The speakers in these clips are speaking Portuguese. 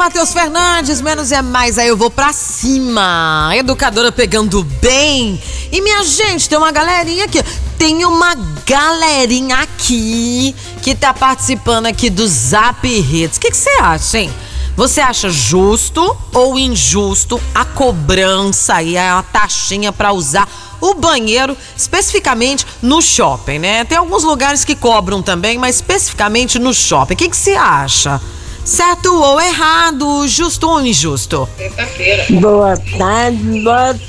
Matheus Fernandes, menos é mais, aí eu vou pra cima. Educadora pegando bem. E minha gente, tem uma galerinha aqui. Tem uma galerinha aqui que tá participando aqui do Zap Hits. O que você acha, hein? Você acha justo ou injusto a cobrança aí, a taxinha pra usar o banheiro, especificamente no shopping, né? Tem alguns lugares que cobram também, mas especificamente no shopping. O que você acha? Certo ou errado? Justo ou injusto? Sexta-feira. Boa tarde,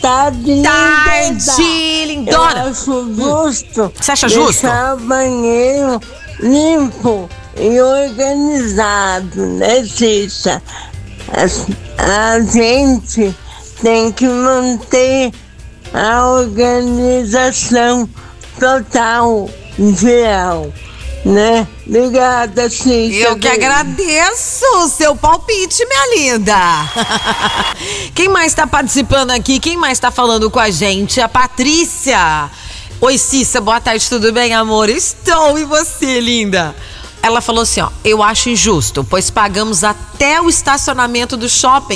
Tarde, lindona. Eu acho justo. Você acha justo? Deixar o banheiro limpo e organizado, né, Cissa? A gente tem que manter a organização total, geral, né? Obrigada, Cissa. Eu que agradeço o seu palpite, minha linda. Quem mais tá participando aqui? Quem mais tá falando com a gente? A Patrícia. Oi, Cissa, boa tarde, tudo bem, amor? Estou, e você, linda? Ela falou assim, ó, eu acho injusto, pois pagamos até o estacionamento do shopping.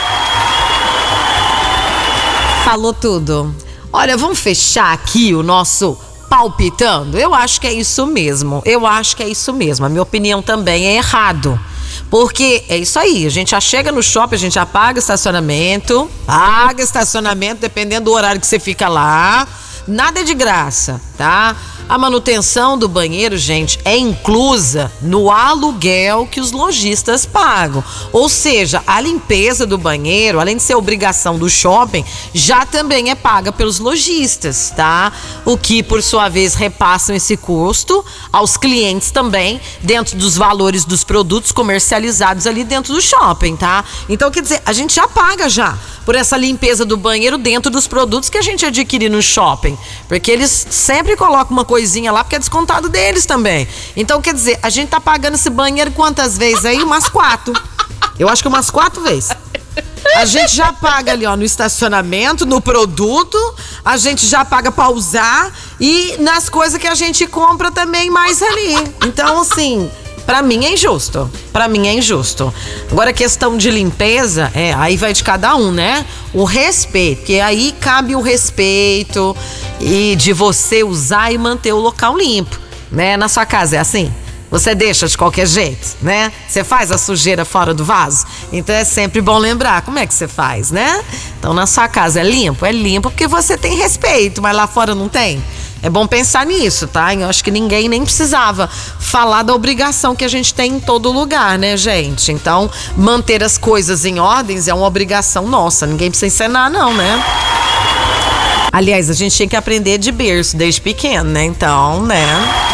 Falou tudo. Olha, vamos fechar aqui o nosso palpitando? Eu acho que é isso mesmo. A minha opinião também é errado. Porque é isso aí, a gente já chega no shopping, a gente já paga estacionamento, dependendo do horário que você fica lá. Nada é de graça, tá? A manutenção do banheiro, gente, é inclusa no aluguel que os lojistas pagam. Ou seja, a limpeza do banheiro, além de ser obrigação do shopping, já também é paga pelos lojistas, tá? O que, por sua vez, repassam esse custo aos clientes também, dentro dos valores dos produtos comercializados ali dentro do shopping, tá? Então, quer dizer, a gente já paga já por essa limpeza do banheiro dentro dos produtos que a gente adquire no shopping. Porque eles sempre colocam uma coisinha lá, porque é descontado deles também. Então, quer dizer, a gente tá pagando esse banheiro quantas vezes aí? Umas 4. Eu acho que umas 4 vezes. A gente já paga ali, ó, no estacionamento, no produto, a gente já paga pra usar e nas coisas que a gente compra também mais ali. Então, assim, pra mim é injusto. Agora, a questão de limpeza, aí vai de cada um, né? O respeito, porque aí cabe o respeito e de você usar e manter o local limpo, né? Na sua casa é assim? Você deixa de qualquer jeito, né? Você faz a sujeira fora do vaso? Então é sempre bom lembrar como é que você faz, né? Então na sua casa é limpo? É limpo porque você tem respeito, mas lá fora não tem? É bom pensar nisso, tá? Eu acho que ninguém nem precisava falar da obrigação que a gente tem em todo lugar, né, gente? Então, manter as coisas em ordens é uma obrigação nossa. Ninguém precisa ensinar, não, né? Aliás, a gente tem que aprender de berço, desde pequeno, né? Então, né?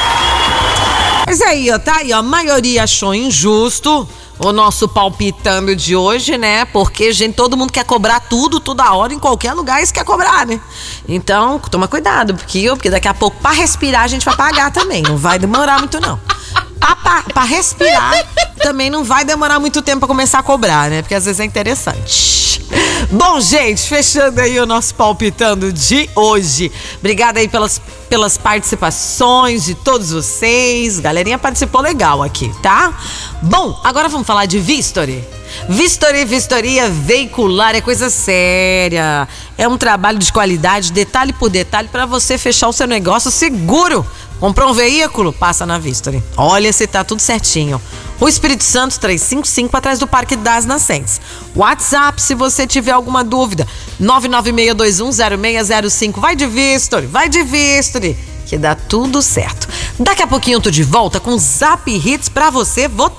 Mas aí, ó, tá aí, ó. A maioria achou injusto o nosso palpitando de hoje, né? Porque, gente, todo mundo quer cobrar tudo, toda hora, em qualquer lugar, isso quer cobrar, né? Então, toma cuidado, porque daqui a pouco, pra respirar, a gente vai pagar também. Não vai demorar muito, não. Pra respirar, também não vai demorar muito tempo pra começar a cobrar, né? Porque às vezes é interessante. Bom, gente, fechando aí o nosso palpitando de hoje. Obrigada aí pelas participações de todos vocês. Galerinha participou legal aqui, tá? Bom, agora vamos falar de Vistory. Vistoria veicular é coisa séria. É um trabalho de qualidade, detalhe por detalhe, para você fechar o seu negócio seguro. Comprou um veículo? Passa na Vistory. Olha se tá tudo certinho. O Espírito Santo 355 atrás do Parque das Nascentes. WhatsApp, se você tiver alguma dúvida, 996210605. Vai de Vistory, que dá tudo certo. Daqui a pouquinho eu tô de volta com Zap Hits pra você votar.